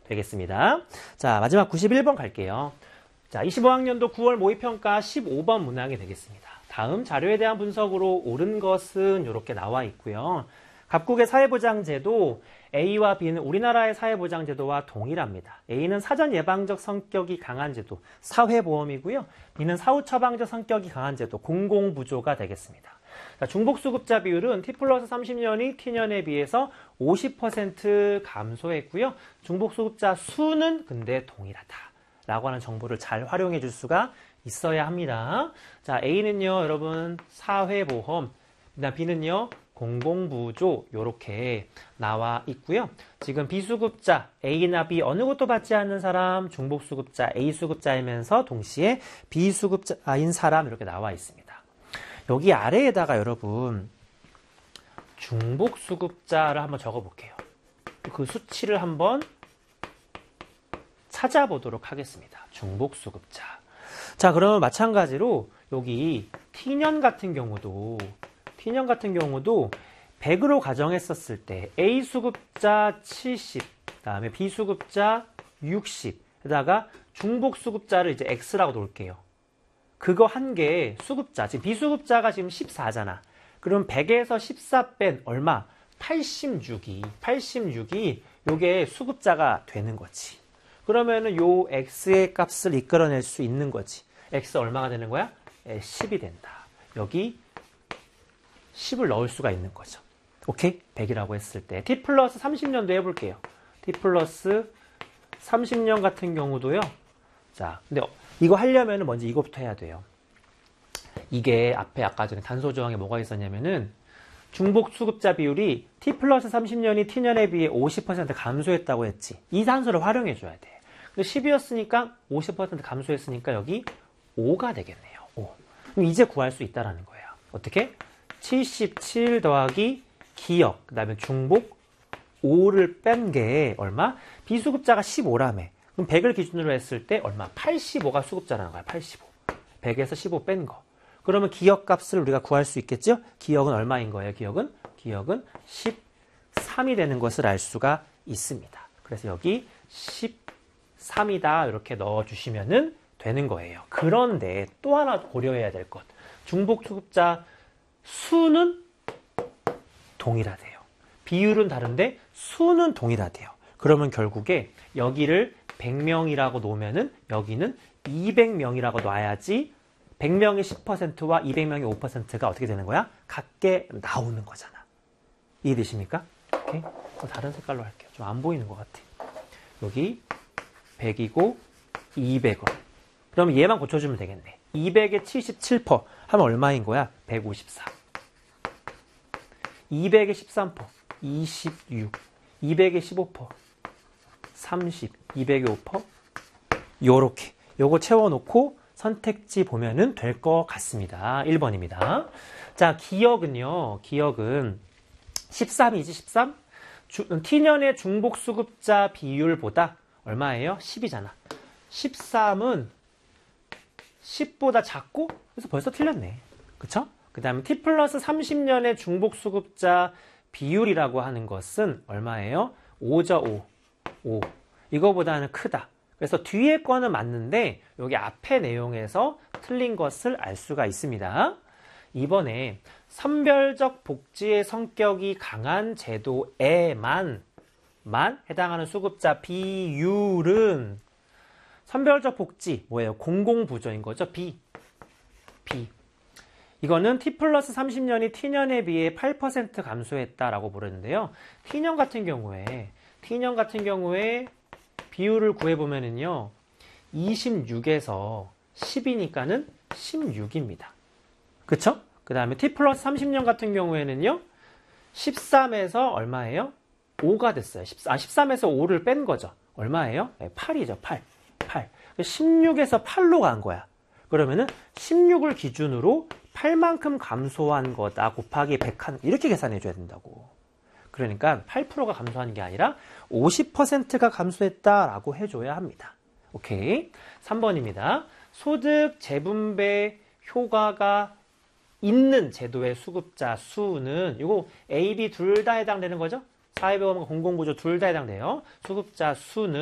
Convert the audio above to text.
되겠습니다. 자, 마지막 91번 갈게요. 자, 25학년도 9월 모의평가 15번 문항이 되겠습니다. 다음 자료에 대한 분석으로 옳은 것은 이렇게 나와 있고요. 각국의 사회보장제도 A와 B는 우리나라의 사회보장제도와 동일합니다. A는 사전 예방적 성격이 강한 제도, 사회보험이고요. B는 사후 처방적 성격이 강한 제도, 공공부조가 되겠습니다. 자, 중복수급자 비율은 T 플러스 30년이 T년에 비해서 50% 감소했고요. 중복수급자 수는 근데 동일하다 라고 하는 정보를 잘 활용해 줄 수가 있어야 합니다. 자, A는요, 여러분, 사회보험, 그다음 B는요, 공공부조, 요렇게 나와 있고요. 지금 B수급자, A나 B 어느 것도 받지 않는 사람, 중복수급자, A수급자이면서 동시에 B수급자인 사람, 이렇게 나와 있습니다. 여기 아래에다가 여러분, 중복수급자를 한번 적어볼게요. 그 수치를 한번 찾아보도록 하겠습니다. 중복수급자. 자, 그러면 마찬가지로 여기 T년 같은 경우도 100으로 가정했었을 때 A수급자 70, 그다음에 B수급자 60에다가 중복수급자를 이제 X라고 놓을게요. 그거 한 개 수급자, 지금 B수급자가 지금 14잖아. 그럼 100에서 14 뺀 얼마? 86이 요게 수급자가 되는 거지. 그러면은 요 X의 값을 이끌어낼 수 있는 거지. X 얼마가 되는 거야? 10이 된다. 여기 10을 넣을 수가 있는 거죠. 오케이? 100이라고 했을 때. T 플러스 30년도 해볼게요. T 플러스 30년 같은 경우도요. 자, 근데 이거 하려면 먼저 이거부터 해야 돼요. 이게 앞에 아까 전에 단서 조항에 뭐가 있었냐면은 중복 수급자 비율이 T 플러스 30년이 T년에 비해 50% 감소했다고 했지. 이 단서를 활용해 줘야 돼. 근데 10이었으니까 50% 감소했으니까 여기 5가 되겠네요. 5. 그럼 이제 구할 수 있다라는 거예요. 어떻게? 77 더하기 기역, 그 다음에 중복 5를 뺀 게 얼마? 비수급자가 15라며. 그럼 100을 기준으로 했을 때 얼마? 85가 수급자라는 거야. 85. 100에서 15 뺀 거. 그러면 기역 값을 우리가 구할 수 있겠죠? 기역은 얼마인 거예요? 기역은 13이 되는 것을 알 수가 있습니다. 그래서 여기 13이다 이렇게 넣어주시면 되는 거예요. 그런데 또 하나 고려해야 될 것. 중복 수급자 수는 동일하대요. 비율은 다른데 수는 동일하대요. 그러면 결국에 여기를 100명이라고 놓으면은 여기는 200명이라고 놔야지 100명의 10%와 200명의 5%가 어떻게 되는 거야? 같게 나오는 거잖아. 이해되십니까? 오케이? 다른 색깔로 할게요. 좀 안 보이는 것 같아. 여기 100이고 200원. 그러면 얘만 고쳐주면 되겠네. 200에 77% 하면 얼마인 거야? 154. 200에 13%, 26. 200에 15%, 30. 200에 5%, 요렇게. 요거 채워놓고 선택지 보면은 될 것 같습니다. 1번입니다. 자, 기역은요. 기역은 13이지, 13? T년의 중복수급자 비율보다 얼마예요? 10이잖아. 13은 10보다 작고, 그래서 벌써 틀렸네. 그쵸? 그 다음에 T 플러스 30년의 중복수급자 비율이라고 하는 것은 얼마예요? 5죠, 5. 이거보다는 크다. 그래서 뒤에 거는 맞는데 여기 앞에 내용에서 틀린 것을 알 수가 있습니다. 이번에 선별적 복지의 성격이 강한 제도에만 해당하는 수급자 비율은 선별적 복지 뭐예요? 공공부조인 거죠. B. 이거는 T 플러스 30년이 T년에 비해 8% 감소했다라고 부르는데요. T년 같은 경우에 비율을 구해보면은요, 26에서 10이니까는 16입니다. 그쵸? 그 다음에 T 플러스 30년 같은 경우에는요, 13에서 얼마예요? 5가 됐어요. 13에서 5를 뺀 거죠. 얼마예요? 8이죠, 8. 16에서 8로 간 거야. 그러면은 16을 기준으로 8만큼 감소한 거다 곱하기 100한, 이렇게 계산해 줘야 된다고. 그러니까 8%가 감소하는 게 아니라 50%가 감소했다라고 해줘야 합니다. 오케이. 3번입니다. 소득 재분배 효과가 있는 제도의 수급자 수는 이거 A, B 둘 다 해당되는 거죠? 사회보험과 공공부조 둘 다 해당돼요. 수급자 수는